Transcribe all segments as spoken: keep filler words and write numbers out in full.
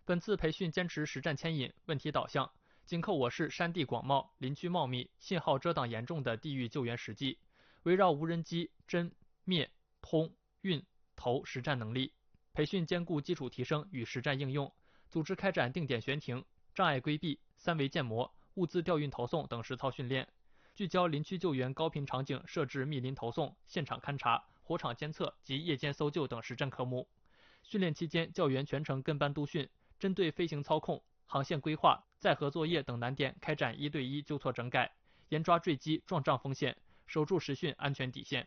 本次培训坚持实战牵引、问题导向，紧扣我市山地广袤、林区茂密、信号遮挡严重的地域救援实际，围绕无人机侦、灭、通、运、投实战能力。培训兼顾基础提升与实战应用，组织开展定点悬停、障碍规避、三维建模、物资调运投送等实操训练，聚焦林区救援高频场景设置密林投送、现场勘查、火场监测及夜间搜救等实战科目。训练期间，教员全程跟班督训，针对飞行操控、航线规划、载荷作业等难点开展一对一纠错整改，严抓坠机、撞障风险，守住实训安全底线。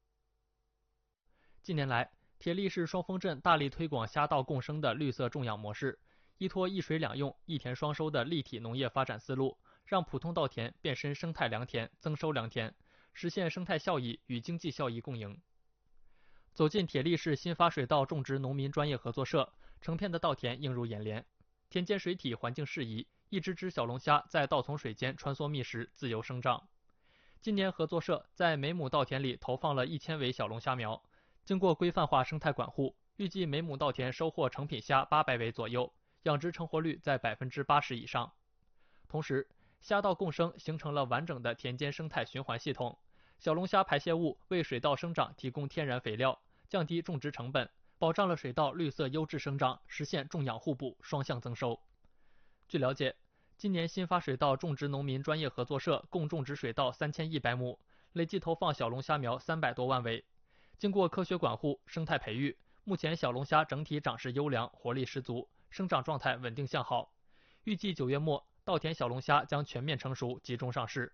近年来，铁力市双峰镇大力推广虾稻共生的绿色种养模式，依托一水两用、一田双收的立体农业发展思路，让普通稻田变身生态良田、增收良田，实现生态效益与经济效益共赢。走进铁力市新发水稻种植农民专业合作社，成片的稻田映入眼帘，田间水体环境适宜，一只只小龙虾在稻丛水间穿梭觅食，自由生长。今年合作社在每亩稻田里投放了一千尾小龙虾苗，经过规范化生态管护，预计每亩稻田收获成品虾八百尾左右，养殖成活率在百分之八十以上。同时，虾稻共生形成了完整的田间生态循环系统，小龙虾排泄物为水稻生长提供天然肥料，降低种植成本，保障了水稻绿色优质生长，实现种养互补、双向增收。据了解，今年新发水稻种植农民专业合作社共种植水稻三千一百亩，累计投放小龙虾苗三百多万尾。经过科学管护、生态培育，目前小龙虾整体长势优良，活力十足，生长状态稳定向好。预计九月末，稻田小龙虾将全面成熟，集中上市。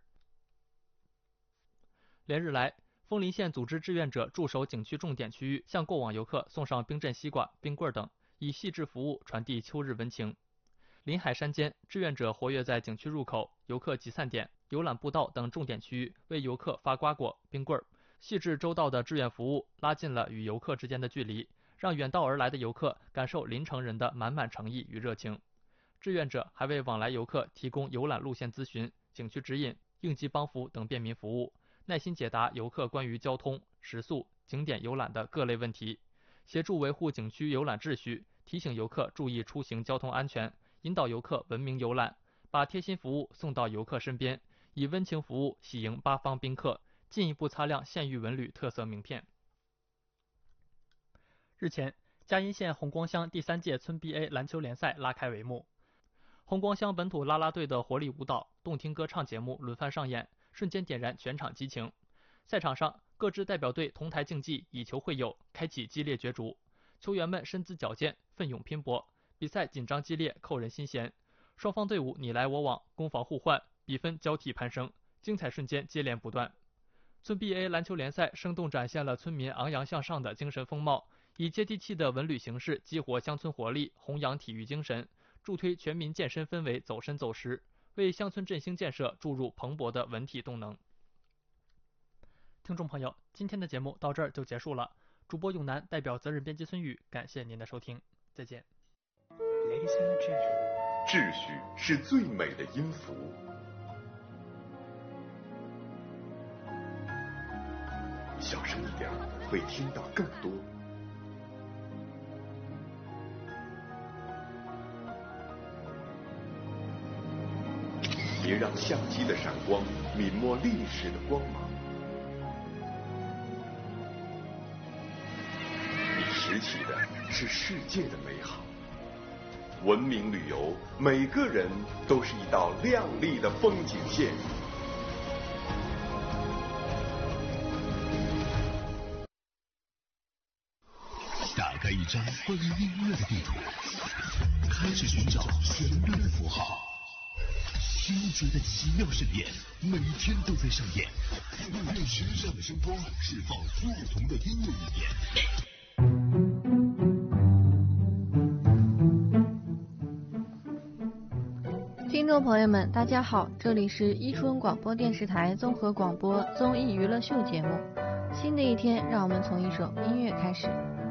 连日来，枫林县组织志愿者驻守景区重点区域，向过往游客送上冰镇西瓜、冰棍等，以细致服务传递秋日温情。临海山间，志愿者活跃在景区入口、游客集散点、游览步道等重点区域，为游客发瓜果、冰棍。细致周到的志愿服务拉近了与游客之间的距离，让远道而来的游客感受临城人的满满诚意与热情。志愿者还为往来游客提供游览路线咨询、景区指引、应急帮扶等便民服务，耐心解答游客关于交通、食宿、景点游览的各类问题，协助维护景区游览秩序，提醒游客注意出行交通安全，引导游客文明游览，把贴心服务送到游客身边，以温情服务喜迎八方宾客，进一步擦亮县域文旅特色名片。日前，嘉荫县红光乡第三届村 B A 篮球联赛拉开帷幕，红光乡本土啦啦队的活力舞蹈、动听歌唱节目轮番上演，瞬间点燃全场激情。赛场上，各支代表队同台竞技，以球会友，开启激烈角逐。球员们身姿矫健，奋勇拼搏，比赛紧张激烈，扣人心弦。双方队伍你来我往，攻防互换，比分交替攀升，精彩瞬间接连不断。村 B A 篮球联赛生动展现了村民昂扬向上的精神风貌，以接地气的文旅形式激活乡村活力，弘扬体育精神，助推全民健身氛围走深走实，为乡村振兴建设注入蓬勃的文体动能。听众朋友，今天的节目到这儿就结束了。主播永南代表责任编辑孙宇，感谢您的收听，再见。 秩序是最美的音符，小声一点会听到更多。别让相机的闪光泯没历史的光芒。你拾起的是世界的美好。文明旅游，每个人都是一道亮丽的风景线。 打开一张关于音乐的地图，开始寻找旋律的符号。听觉的奇妙盛宴，每天都在上演。用时尚的声光释放不同的音乐语言。听众朋友们，大家好，这里是伊春广播电视台综合广播综艺娱乐秀节目。新的一天，让我们从一首音乐开始。